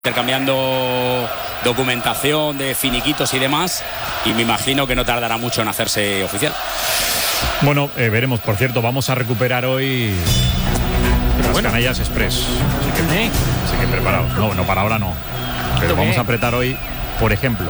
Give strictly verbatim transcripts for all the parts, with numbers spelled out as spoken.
intercambiando documentación de finiquitos y demás, y me imagino que no tardará mucho en hacerse oficial. Bueno, eh, veremos. Por cierto, vamos a recuperar hoy las bueno. Canallas Express. Así que, ¿Eh? así que preparaos. No, no, para ahora no. Pero vamos a apretar hoy, por ejemplo,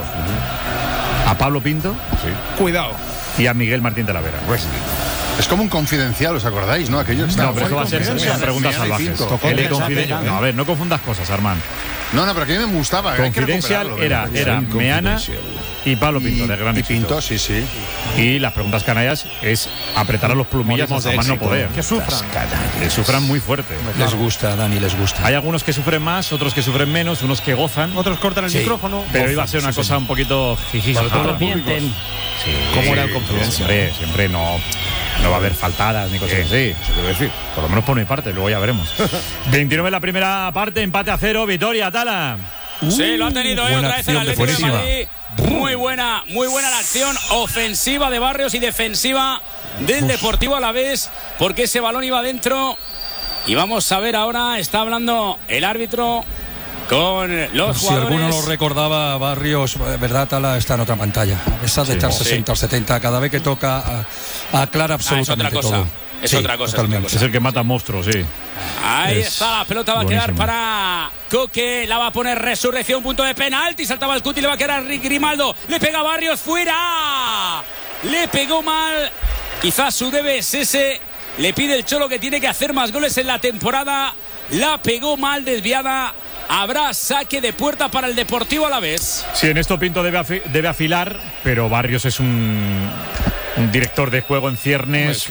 a Pablo Pinto. Sí. Cuidado. Y a Miguel Martín Talavera. Pues, es como un confidencial, ¿os acondáis? No, Aquello está no, pero esto va a ser son preguntas salvajes. No, a ver, no confundas cosas, Armand. No, no, pero que a mí me gustaba. Confidencial era, era Meana y Pablo Pinto, y, de gran y éxito. Pinto, sí, sí. Y las preguntas canallas es apretar a los plumillas hasta más no poder. Que sufran. Que sufran muy fuerte. Les gusta, Dani, les gusta. Hay algunos que sufren más, otros que sufren menos, unos que gozan. Otros cortan el sí. micrófono. Pero gozan, iba a ser una sí, cosa sí. un poquito jiji. Otros mienten. Sí, ¿Cómo era el confidencial? Siempre, siempre no... No va a haber faltadas ni cosas así. Eso quiero decir. Por lo menos por mi parte, luego ya veremos. veintinueve la primera parte, empate a cero, victoria, Tala. Uh, sí, lo ha tenido eh, otra vez el Atlético de Madrid. Muy buena, muy buena la acción ofensiva de Barrios y defensiva del Uf. Deportivo Alavés, porque ese balón iba adentro. Y vamos a ver ahora, está hablando el árbitro con los si jugadores. Si alguno lo recordaba, Barrios, verdad, Tala está en otra pantalla. A pesar de sí, estar sesenta o sí. setenta, cada vez que toca, aclara absolutamente ah, es otra cosa. todo. Es, sí, otra cosa, es otra cosa. Es el que mata monstruos, sí. Ahí es está, la pelota va buenísimo. A quedar para Coque, la va a poner Resurrección, punto de penalti, saltaba el Cuti, le va a quedar a Grimaldo, le pega a Barrios, fuera. Le pegó mal, quizás su debe es ese, le pide el Cholo que tiene que hacer más goles en la temporada, la pegó mal, desviada. Habrá saque de puerta para el Deportivo Alavés. Sí, en esto Pinto debe, afi debe afilar, pero Barrios es un, un director de juego en ciernes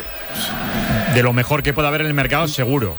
de lo mejor que puede haber en el mercado, seguro.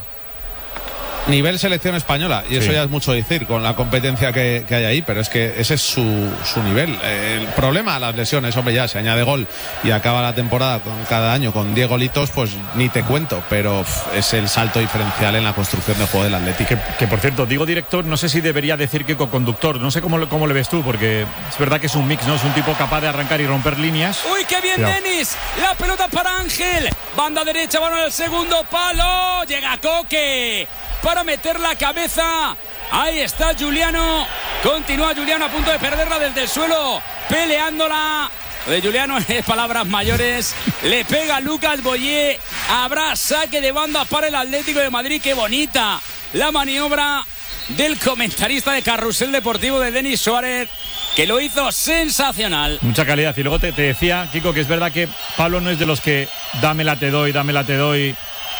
Nivel selección española, y eso sí. ya es mucho decir con la competencia que, que hay ahí, pero es que ese es su, su nivel. El problema, las lesiones, hombre, ya se añade gol y acaba la temporada con cada año con diez golitos, pues ni te cuento, pero pff, es el salto diferencial en la construcción del juego del Atlético. Que, que por cierto, digo director, no sé si debería decir que co-conductor, no sé cómo, cómo le ves tú, porque es verdad que es un mix, ¿no? Es un tipo capaz de arrancar y romper líneas. ¡Uy, qué bien, Cuidado. Denis! La pelota para Ángel, banda derecha, balón al segundo palo, llega Coque para meter la cabeza. Ahí está Juliano. Continúa Juliano a punto de perderla desde el suelo, peleándola. De Juliano es palabras mayores. Le pega Lucas Boyé. Habrá saque de banda para el Atlético de Madrid. Qué bonita la maniobra del comentarista de Carrusel Deportivo, de Denis Suárez, que lo hizo sensacional. Mucha calidad. Y luego te, te decía, Kiko, que es verdad que Pablo no es de los que dámela te doy, dámela te doy.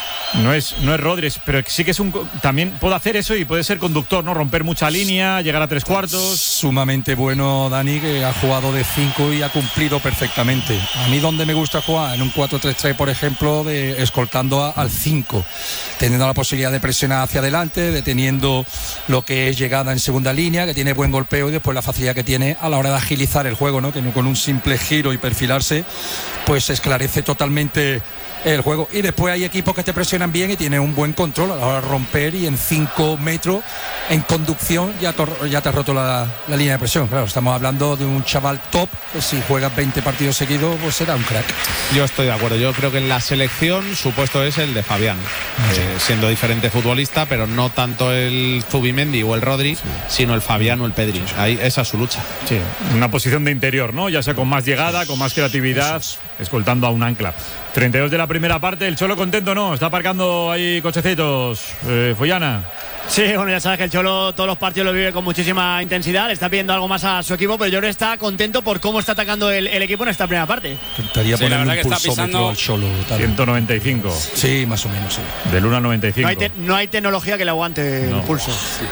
No es, no es Rodríguez, pero sí que es un. También puede hacer eso y puede ser conductor, ¿no? Romper mucha línea, llegar a tres cuartos. Sumamente bueno, Dani, que ha jugado de cinco y ha cumplido perfectamente. A mí, donde me gusta jugar, en un cuatro tres tres, por ejemplo, de, escoltando a, al cinco, teniendo la posibilidad de presionar hacia adelante, deteniendo lo que es llegada en segunda línea, que tiene buen golpeo, y después la facilidad que tiene a la hora de agilizar el juego, ¿no? Que con un simple giro y perfilarse, pues esclarece totalmente el juego. Y después hay equipos que te presionan bien y tienen un buen control a la hora de romper, y en cinco metros en conducción ya te, ya te has roto la, la línea de presión. Claro, estamos hablando de un chaval top que si juegas veinte partidos seguidos pues será un crack. Yo estoy de acuerdo, yo creo que en la selección su puesto es el de Fabián, sí. eh, siendo diferente futbolista, pero no tanto el Zubimendi o el Rodri, sí. sino el Fabián o el Pedri. Ahí, esa es su lucha. Sí, una posición de interior, ¿no? Ya sea con más llegada, con más creatividad, escoltando a un ancla. treinta y dos de la primera parte, el Cholo contento, ¿no? Está aparcando ahí cochecitos, eh, Follana. Sí, bueno, ya sabes que el Cholo todos los partidos lo vive con muchísima intensidad, le está pidiendo algo más a su equipo, pero yo creo que está contento por cómo está atacando el, el equipo en esta primera parte. Intentaría sí, poner un pulsómetro pisando... al Cholo. Tal. ciento noventa y cinco. Sí, más o menos, sí. Del uno al noventa y cinco. No hay, te, no hay tecnología que le aguante no. el pulso. Sí.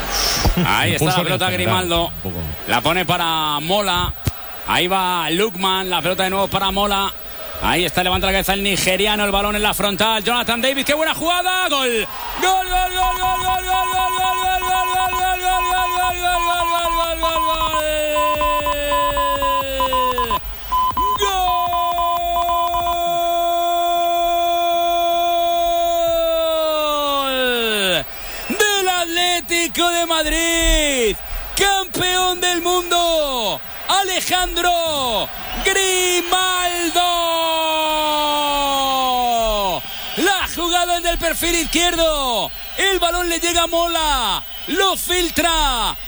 Ahí está la pelota Grimaldo. La pone para Mola. Ahí va Lukman, la pelota de nuevo para Mola. Ahí está, levanta la cabeza el nigeriano, el balón en la frontal. Jonathan David, qué buena jugada. Gol. Gol, gol, gol, gol, gol, gol, gol, gol, gol, gol, gol, gol, gol, gol, gol, gol, gol, gol. Del Atlético de Madrid, campeón del mundo, Alejandro Grimaldo. La jugada desde el perfil izquierdo, el balón le llega a Mola, lo filtra.